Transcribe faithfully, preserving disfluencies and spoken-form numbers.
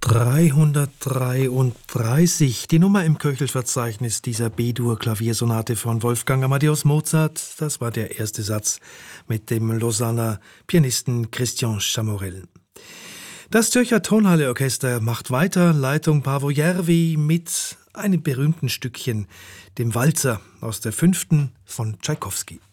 dreihundertdreiunddreißig, die Nummer im Köchelverzeichnis dieser B-Dur-Klaviersonate von Wolfgang Amadeus Mozart. Das war der erste Satz mit dem Lausanner Pianisten Christian Chamorell. Das Zürcher Tonhalle-Orchester macht weiter, Leitung Paavo Järvi mit einem berühmten Stückchen, dem Walzer aus der fünften von Tschaikowski.